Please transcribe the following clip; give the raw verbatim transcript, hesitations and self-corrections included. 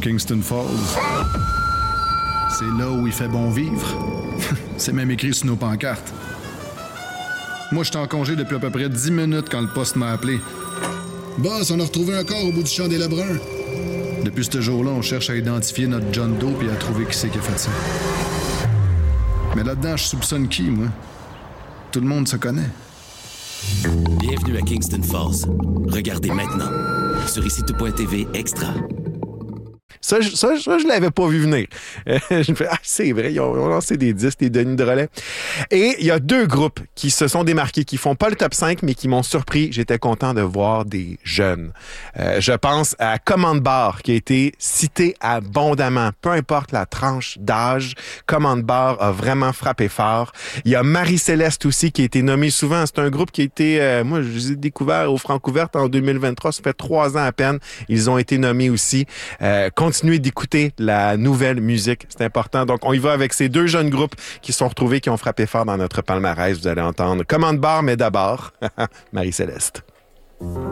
Kingston Falls. C'est là où il fait bon vivre. C'est même écrit sur nos pancartes. Moi, j'étais en congé depuis à peu près dix minutes quand le poste m'a appelé. Boss, on a retrouvé un corps au bout du champ des Lebrun. Depuis ce jour-là, on cherche à identifier notre John Doe et à trouver qui c'est qui a fait ça. Mais là-dedans, je soupçonne qui, moi? Tout le monde se connaît. Bienvenue à Kingston Falls. Regardez maintenant sur ici tout point t v Extra. Ça, je, ça, ça, je l'avais pas vu venir. Euh, je me fais, ah, c'est vrai, ils ont, ils ont lancé des disques, des Denis de relais. Et il y a deux groupes qui se sont démarqués, qui font pas le top cinq, mais qui m'ont surpris. J'étais content de voir des jeunes. Euh, je pense à Command Bar, qui a été cité abondamment. Peu importe la tranche d'âge, Command Bar a vraiment frappé fort. Il y a Marie-Céleste aussi, qui a été nommée souvent. C'est un groupe qui a été, euh, moi, je les ai découverts au Francouverte en deux mille vingt-trois. Ça fait trois ans à peine. Ils ont été nommés aussi. Euh, Continuez d'écouter la nouvelle musique, c'est important. Donc, on y va avec ces deux jeunes groupes qui se sont retrouvés, qui ont frappé fort dans notre palmarès. Vous allez entendre Command Bar, mais d'abord, Marie-Céleste.